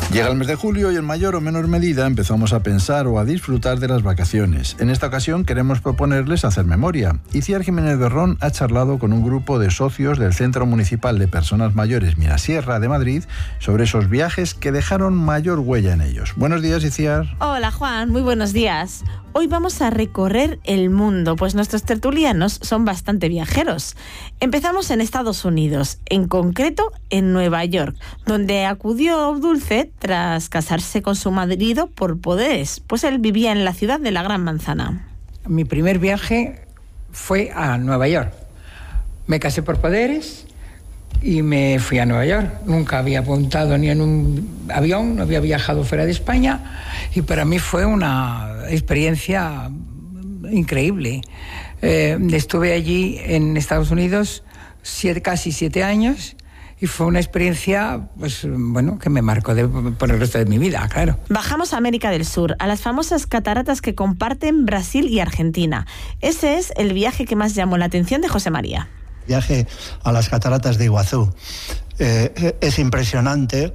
Llega el mes de julio y en mayor o menor medida empezamos a pensar o a disfrutar de las vacaciones. En esta ocasión queremos proponerles hacer memoria. Iciar Jiménez Berrón ha charlado con un grupo de socios del Centro Municipal de Personas Mayores Mirasierra de Madrid sobre esos viajes que dejaron mayor huella en ellos. Buenos días, Iciar. Hola, Juan. Muy buenos días. Hoy vamos a recorrer el mundo, pues nuestros tertulianos son bastante viajeros. Empezamos en Estados Unidos, en concreto en Nueva York, donde acudió Dulce tras casarse con su marido por poderes, pues él vivía en la ciudad de la Gran Manzana. Mi primer viaje fue a Nueva York. Me casé por poderes y me fui a Nueva York. Nunca había apuntado ni en un avión, no había viajado fuera de España y para mí fue una experiencia increíble. Estuve allí en Estados Unidos casi 7 años y fue una experiencia, pues bueno, que me marcó por el resto de mi vida, claro. Bajamos a América del Sur, a las famosas cataratas que comparten Brasil y Argentina. Ese es el viaje que más llamó la atención de José María. Viaje a las cataratas de Iguazú. Es impresionante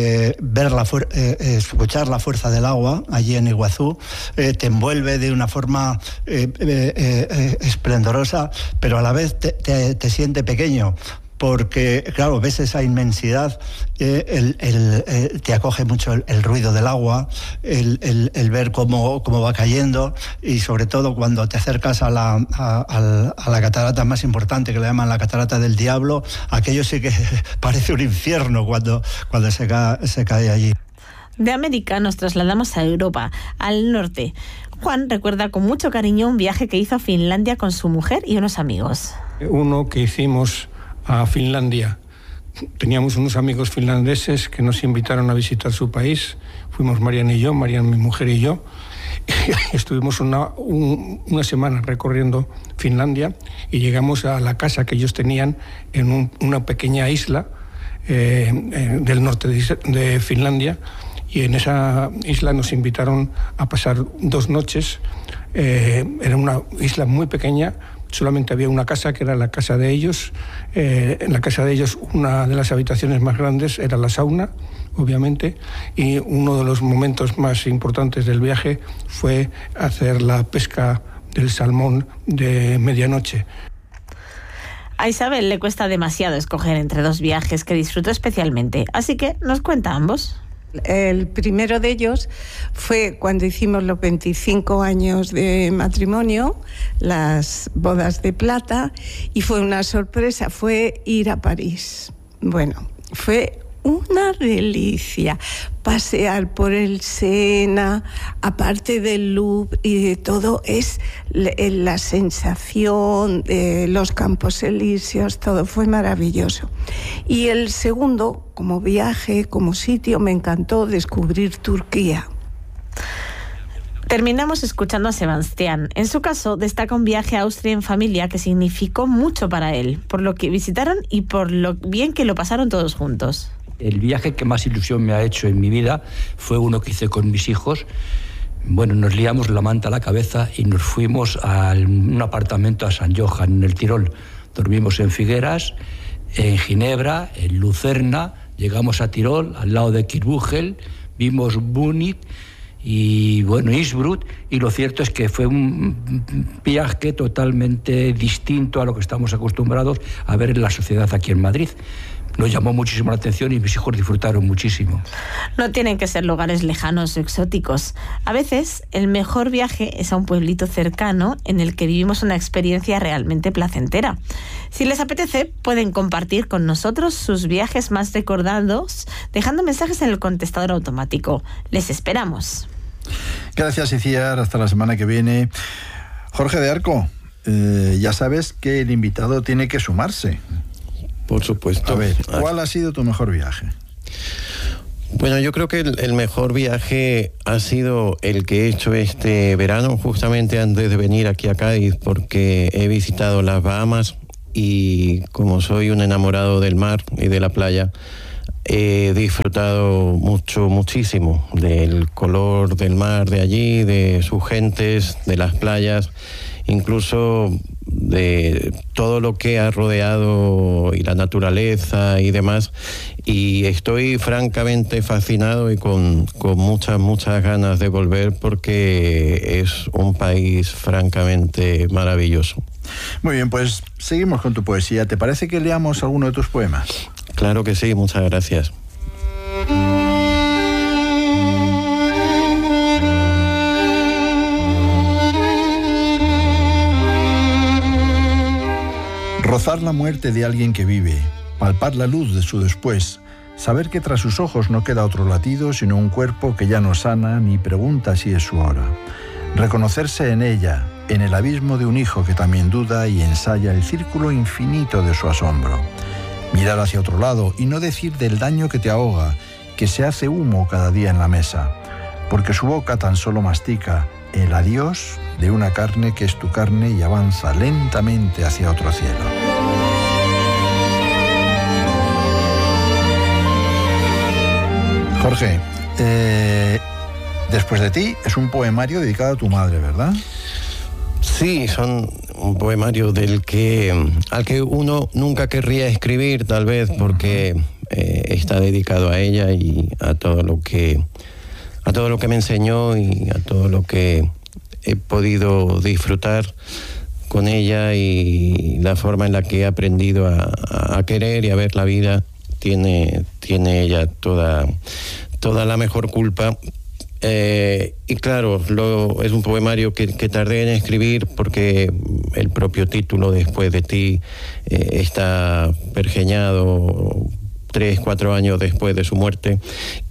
escuchar la fuerza del agua allí en Iguazú. Te envuelve de una forma esplendorosa, pero a la vez te siente pequeño. Porque, claro, ves esa inmensidad, te acoge mucho el ruido del agua, el ver cómo va cayendo y, sobre todo, cuando te acercas a la catarata más importante, que le llaman la Catarata del Diablo, aquello sí que parece un infierno cuando se cae allí. De América nos trasladamos a Europa, al norte. Juan recuerda con mucho cariño un viaje que hizo a Finlandia con su mujer y unos amigos. Uno que hicimos a Finlandia. Teníamos unos amigos finlandeses que nos invitaron a visitar su país. Fuimos Marian y yo, Marian, mi mujer y yo. Y estuvimos una semana recorriendo Finlandia y llegamos a la casa que ellos tenían en una pequeña isla del norte de Finlandia. Y en esa isla nos invitaron a pasar 2 noches. Era una isla muy pequeña. Solamente había una casa, que era la casa de ellos. En la casa de ellos, una de las habitaciones más grandes era la sauna, obviamente, y uno de los momentos más importantes del viaje fue hacer la pesca del salmón de medianoche. A Isabel le cuesta demasiado escoger entre 2 viajes que disfrutó especialmente, así que nos cuenta ambos. El primero de ellos fue cuando hicimos los 25 años de matrimonio, las bodas de plata, y fue una sorpresa, fue ir a París. Bueno, fue una delicia pasear por el Sena, aparte del Louvre y de todo, es la sensación de los Campos Elíseos, todo fue maravilloso. Y el segundo, como viaje, como sitio, me encantó descubrir Turquía. Terminamos escuchando a Sebastián. En su caso, destaca un viaje a Austria en familia que significó mucho para él, por lo que visitaron y por lo bien que lo pasaron todos juntos. El viaje que más ilusión me ha hecho en mi vida fue uno que hice con mis hijos. Bueno, nos liamos la manta a la cabeza y nos fuimos a un apartamento a San Johann, en el Tirol. Dormimos en Figueras, en Ginebra, en Lucerna, llegamos a Tirol, al lado de Kirbügel, vimos Múnich y, bueno, Innsbruck, y lo cierto es que fue un viaje totalmente distinto a lo que estamos acostumbrados a ver en la sociedad aquí en Madrid. Nos llamó muchísimo la atención y mis hijos disfrutaron muchísimo. No tienen que ser lugares lejanos o exóticos. A veces, el mejor viaje es a un pueblito cercano en el que vivimos una experiencia realmente placentera. Si les apetece, pueden compartir con nosotros sus viajes más recordados, dejando mensajes en el contestador automático. Les esperamos. Gracias, Iciar. Hasta la semana que viene. Jorge de Arco, ya sabes que el invitado tiene que sumarse. Por supuesto. A ver, ¿cuál ha sido tu mejor viaje? Bueno, yo creo que el mejor viaje ha sido el que he hecho este verano, justamente antes de venir aquí a Cádiz, porque he visitado las Bahamas y como soy un enamorado del mar y de la playa, he disfrutado muchísimo del color del mar de allí, de sus gentes, de las playas. Incluso de todo lo que ha rodeado y la naturaleza y demás, y estoy francamente fascinado y con muchas ganas de volver, porque es un país francamente maravilloso. Muy bien, pues seguimos con tu poesía. ¿Te parece que leamos alguno de tus poemas? Claro que sí, muchas gracias. Rozar la muerte de alguien que vive, palpar la luz de su después, saber que tras sus ojos no queda otro latido sino un cuerpo que ya no sana ni pregunta si es su hora. Reconocerse en ella, en el abismo de un hijo que también duda y ensaya el círculo infinito de su asombro. Mirar hacia otro lado y no decir del daño que te ahoga, que se hace humo cada día en la mesa, porque su boca tan solo mastica el adiós de una carne que es tu carne y avanza lentamente hacia otro cielo. Jorge, Después de ti es un poemario dedicado a tu madre, ¿verdad? Sí, son un poemario al que uno nunca querría escribir, tal vez, porque está dedicado a ella y a todo lo que me enseñó y a todo lo que he podido disfrutar con ella, y la forma en la que he aprendido a querer y a ver la vida. Tiene ella toda la mejor culpa. Y claro, es un poemario que tardé en escribir porque el propio título, Después de ti, está pergeñado 3-4 años después de su muerte.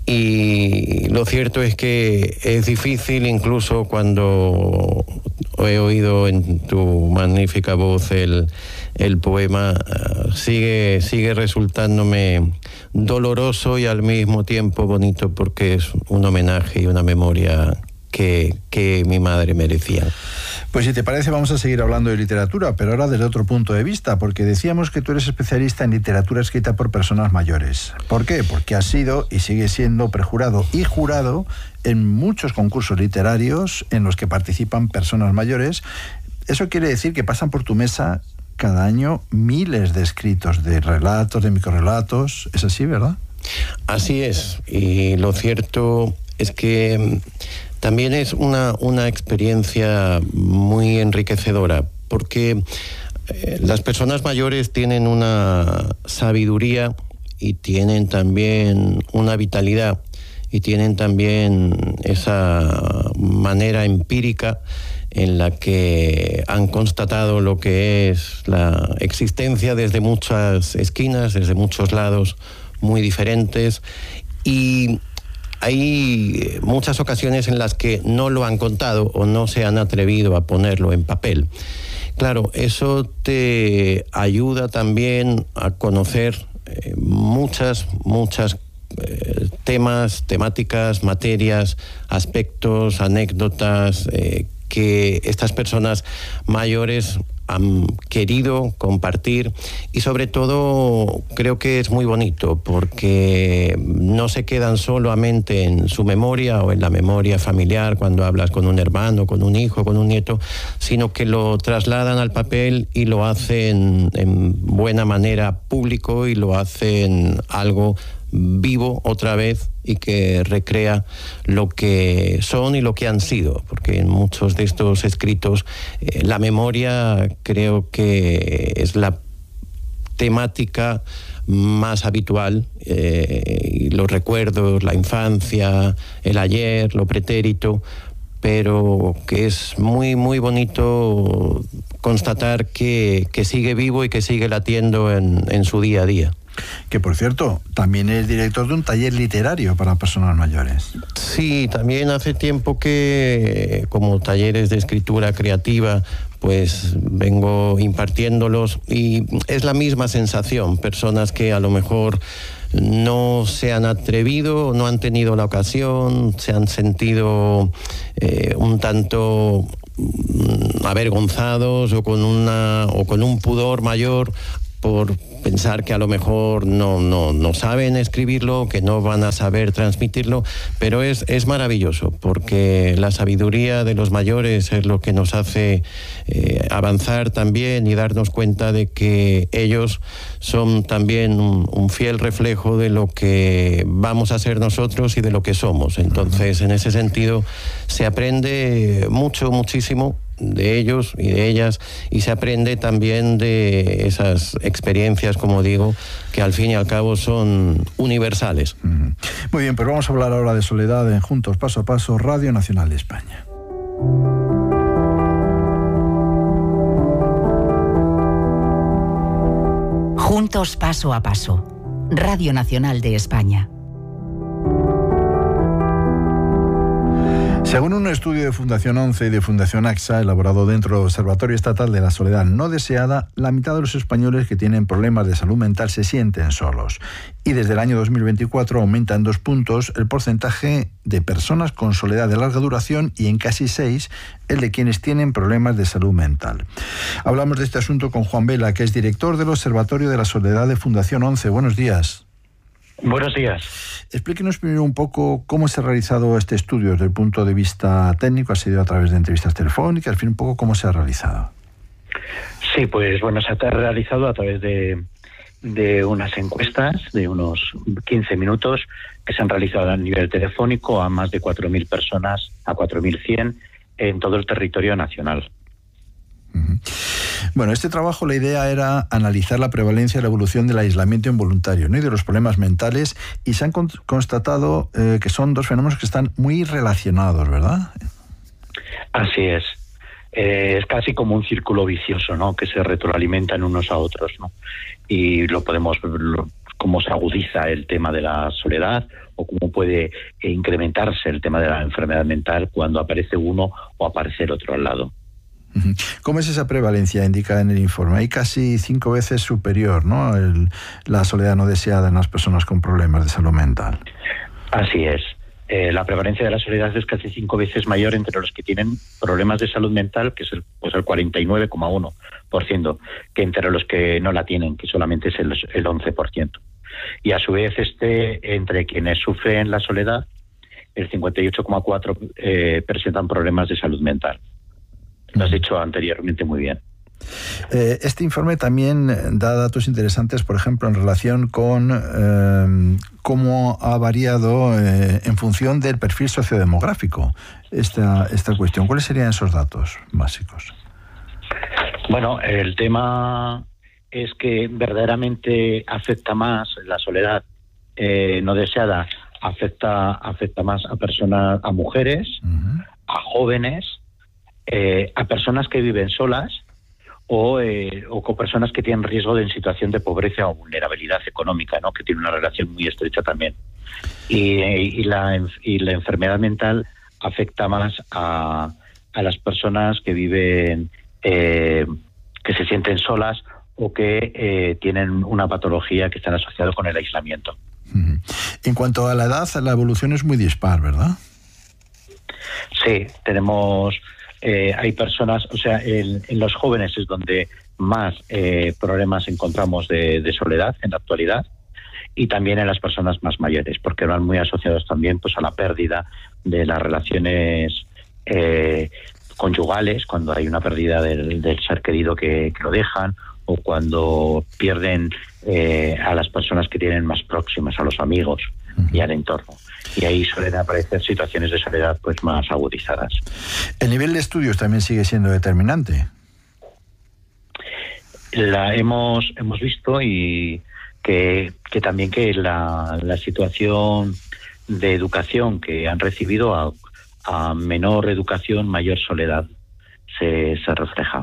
Y lo cierto es que es difícil, incluso cuando he oído en tu magnífica voz el poema, sigue resultándome doloroso y al mismo tiempo bonito, porque es un homenaje y una memoria que mi madre merecía. Pues si te parece vamos a seguir hablando de literatura, pero ahora desde otro punto de vista, porque decíamos que tú eres especialista en literatura escrita por personas mayores. ¿Por qué? Porque has sido y sigues siendo prejurado y jurado en muchos concursos literarios en los que participan personas mayores. Eso quiere decir que pasan por tu mesa cada año miles de escritos, de relatos, de microrelatos. ¿Es así, verdad? Así es, y lo cierto es que también es una experiencia muy enriquecedora, porque las personas mayores tienen una sabiduría y tienen también una vitalidad y tienen también esa manera empírica en la que han constatado lo que es la existencia desde muchas esquinas, desde muchos lados muy diferentes, y hay muchas ocasiones en las que no lo han contado o no se han atrevido a ponerlo en papel. Claro, eso te ayuda también a conocer muchas temáticas, materias, aspectos, anécdotas que estas personas mayores han querido compartir, y sobre todo creo que es muy bonito porque no se quedan solamente en su memoria o en la memoria familiar cuando hablas con un hermano, con un hijo, con un nieto, sino que lo trasladan al papel y lo hacen en buena manera público y lo hacen algo vivo otra vez y que recrea lo que son y lo que han sido, porque en muchos de estos escritos la memoria creo que es la temática más habitual, y los recuerdos, la infancia, el ayer, lo pretérito, pero que es muy muy bonito constatar que sigue vivo y que sigue latiendo en su día a día. Que, por cierto, también es director de un taller literario para personas mayores. Sí, también hace tiempo que, como talleres de escritura creativa, pues vengo impartiéndolos, y es la misma sensación. Personas que a lo mejor no se han atrevido, no han tenido la ocasión, se han sentido un tanto avergonzados o con un pudor mayor por pensar que a lo mejor no saben escribirlo, que no van a saber transmitirlo, pero es maravilloso, porque la sabiduría de los mayores es lo que nos hace avanzar también y darnos cuenta de que ellos son también un fiel reflejo de lo que vamos a ser nosotros y de lo que somos. Entonces, en ese sentido, se aprende muchísimo de ellos y de ellas, y se aprende también de esas experiencias, como digo, que al fin y al cabo son universales. Muy bien, pues vamos a hablar ahora de soledad en Juntos Paso a Paso, Radio Nacional de España. Juntos Paso a Paso, Radio Nacional de España. Según un estudio de Fundación 11 y de Fundación AXA, elaborado dentro del Observatorio Estatal de la Soledad No Deseada, la mitad de los españoles que tienen problemas de salud mental se sienten solos. Y desde el año 2024 aumenta en 2 puntos el porcentaje de personas con soledad de larga duración y en casi 6 el de quienes tienen problemas de salud mental. Hablamos de este asunto con Juan Vela, que es director del Observatorio de la Soledad de Fundación 11. Buenos días. Buenos días. Explíquenos primero un poco cómo se ha realizado este estudio desde el punto de vista técnico. ¿Ha sido a través de entrevistas telefónicas? En fin, un poco cómo se ha realizado. Sí, pues bueno, se ha realizado a través de unas encuestas de unos 15 minutos que se han realizado a nivel telefónico a más de 4.000 personas, a 4.100 en todo el territorio nacional. Bueno, este trabajo, la idea era analizar la prevalencia y la evolución del aislamiento involuntario, ¿no?, y de los problemas mentales, y se han constatado que son 2 fenómenos que están muy relacionados, ¿verdad? Así es. Es casi como un círculo vicioso, ¿no?, que se retroalimentan unos a otros, ¿no? Y lo podemos ver cómo se agudiza el tema de la soledad o cómo puede incrementarse el tema de la enfermedad mental cuando aparece uno o aparece el otro al lado. ¿Cómo es esa prevalencia indicada en el informe? Hay casi 5 veces superior, ¿no?, la soledad no deseada en las personas con problemas de salud mental. Así es. La prevalencia de la soledad es casi 5 veces mayor entre los que tienen problemas de salud mental, que es el 49,1%, que entre los que no la tienen, que solamente es el 11%. Y a su vez, entre quienes sufren la soledad, el 58,4% presentan problemas de salud mental. Lo has dicho anteriormente muy bien. Este informe también da datos interesantes, por ejemplo, en relación con cómo ha variado en función del perfil sociodemográfico esta cuestión. ¿Cuáles serían esos datos básicos? Bueno, el tema es que verdaderamente afecta más la soledad no deseada, afecta más a personas, a mujeres, a jóvenes, a personas que viven solas o con personas que tienen riesgo de en situación de pobreza o vulnerabilidad económica, ¿no?, que tiene una relación muy estrecha también. Y la enfermedad mental afecta más a las personas que viven, que se sienten solas o que tienen una patología que están asociadas con el aislamiento. En cuanto a la edad, la evolución es muy dispar, ¿verdad? Sí, tenemos... hay personas, o sea, en los jóvenes es donde más problemas encontramos de soledad en la actualidad, y también en las personas más mayores, porque van muy asociados también pues a la pérdida de las relaciones conyugales, cuando hay una pérdida del ser querido que lo dejan, o cuando pierden a las personas que tienen más próximas, a los amigos y al entorno. Y ahí suelen aparecer situaciones de soledad pues más agudizadas. ¿El nivel de estudios también sigue siendo determinante? Hemos visto y que también que la situación de educación que han recibido a menor educación, mayor soledad se refleja.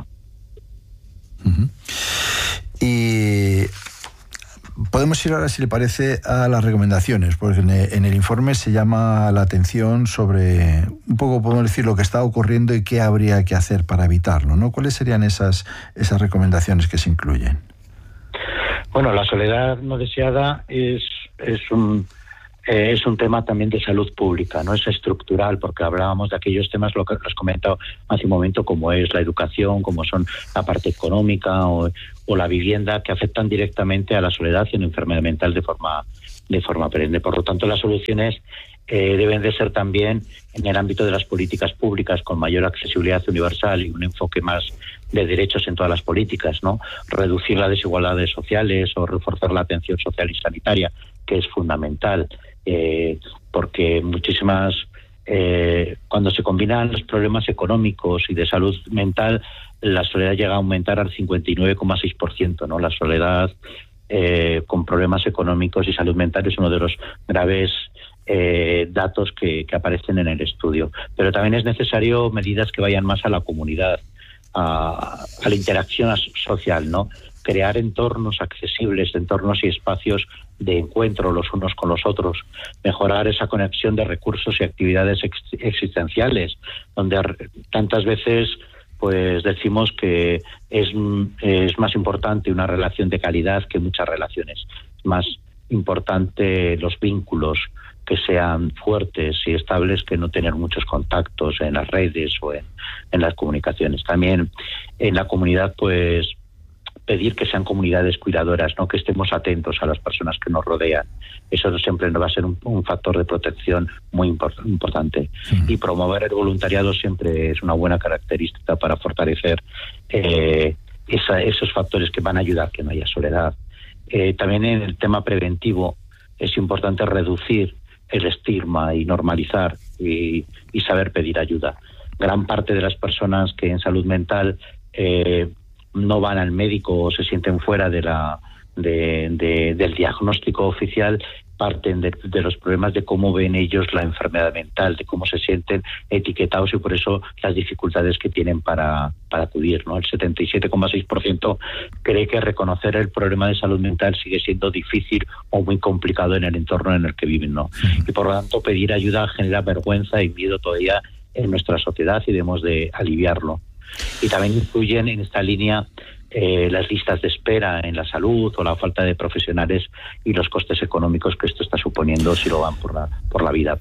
Y podemos ir ahora, si le parece, a las recomendaciones, porque en el informe se llama la atención sobre, un poco podemos decir, lo que está ocurriendo y qué habría que hacer para evitarlo, ¿no? ¿Cuáles serían esas recomendaciones que se incluyen? Bueno, la soledad no deseada es es un tema también de salud pública, no es estructural, porque hablábamos de aquellos temas, lo que os he comentado hace un momento, como es la educación, como son la parte económica o la vivienda, que afectan directamente a la soledad y a la enfermedad mental de forma perenne. Por lo tanto, las soluciones deben de ser también en el ámbito de las políticas públicas, con mayor accesibilidad universal y un enfoque más de derechos en todas las políticas, ¿no? Reducir las desigualdades sociales o reforzar la atención social y sanitaria, que es fundamental, porque cuando se combinan los problemas económicos y de salud mental, la soledad llega a aumentar al 59,6%, ¿no? La soledad con problemas económicos y salud mental es uno de los graves datos que aparecen en el estudio. Pero también es necesario medidas que vayan más a la comunidad, a la interacción social, ¿no? Crear entornos accesibles, entornos y espacios de encuentro los unos con los otros, mejorar esa conexión de recursos y actividades existenciales, donde tantas veces pues decimos que es más importante una relación de calidad que muchas relaciones. Es más importante los vínculos, que sean fuertes y estables, que no tener muchos contactos en las redes o en las comunicaciones. También en la comunidad, pues pedir que sean comunidades cuidadoras, no que estemos atentos a las personas que nos rodean. Eso siempre nos va a ser un factor de protección muy importante. Y promover el voluntariado siempre es una buena característica para fortalecer esos factores que van a ayudar a que no haya soledad. También en el tema preventivo es importante reducir el estigma y normalizar y saber pedir ayuda. Gran parte de las personas que en salud mental no van al médico o se sienten fuera del diagnóstico oficial, parten de los problemas de cómo ven ellos la enfermedad mental, de cómo se sienten etiquetados y por eso las dificultades que tienen para acudir, ¿no? El 77,6% cree que reconocer el problema de salud mental sigue siendo difícil o muy complicado en el entorno en el que viven, ¿no? Y por lo tanto pedir ayuda genera vergüenza y miedo todavía en nuestra sociedad y debemos de aliviarlo. Y también influyen en esta línea las listas de espera en la salud o la falta de profesionales y los costes económicos que esto está suponiendo si lo van por la vía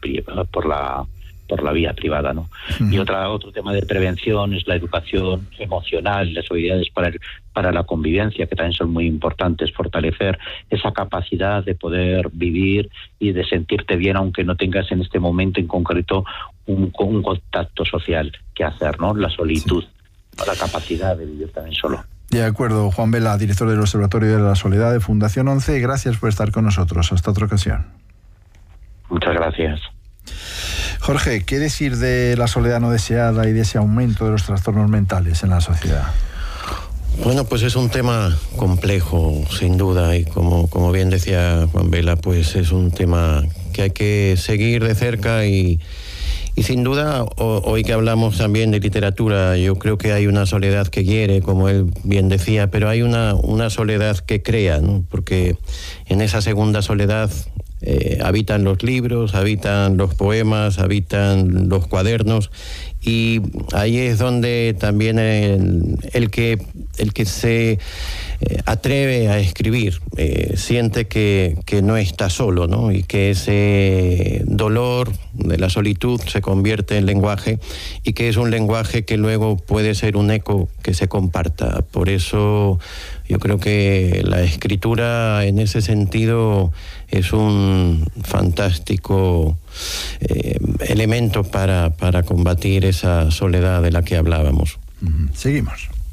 privada, ¿no? Y otro tema de prevención es la educación emocional, las habilidades para la convivencia, que también son muy importantes, fortalecer esa capacidad de poder vivir y de sentirte bien aunque no tengas en este momento en concreto un contacto social que hacer, ¿no? La solitud, la capacidad de vivir también solo. De acuerdo, Juan Vela, director del Observatorio de la Soledad de Fundación 11, gracias por estar con nosotros. Hasta otra ocasión. Muchas gracias. Jorge, ¿qué decir de la soledad no deseada y de ese aumento de los trastornos mentales en la sociedad? Bueno, pues es un tema complejo, sin duda, y como bien decía Juan Vela, pues es un tema que hay que seguir de cerca y sin duda, hoy que hablamos también de literatura, yo creo que hay una soledad que hiere, como él bien decía, pero hay una soledad que crea, ¿no? Porque en esa segunda soledad habitan los libros, habitan los poemas, habitan los cuadernos, y ahí es donde también el que se atreve a escribir siente que no está solo, ¿no? Y que ese dolor de la solitud se convierte en lenguaje y que es un lenguaje que luego puede ser un eco que se comparta. Por eso yo creo que la escritura en ese sentido es un fantástico elemento para combatir esa soledad de la que hablábamos. Seguimos.